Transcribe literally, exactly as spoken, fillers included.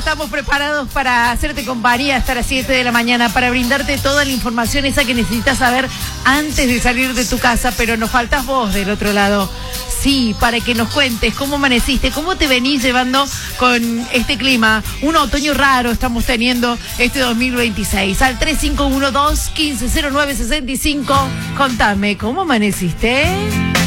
estamos preparados para hacerte compañía hasta las siete de la mañana, para brindarte toda la información esa que necesitas saber antes de salir de tu casa, pero nos faltas vos del otro lado. Sí, para que nos cuentes cómo amaneciste, cómo te venís llevando con este clima. Un otoño raro estamos teniendo este dos mil veintiséis. Al tres cinco uno dos, uno cinco cero nueve seis cinco, contame, ¿cómo amaneciste?